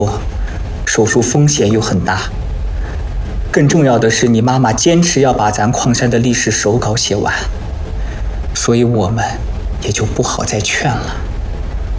手术风险又很大。更重要的是，你妈妈坚持要把咱矿山的历史手稿写完，所以我们也就不好再劝了。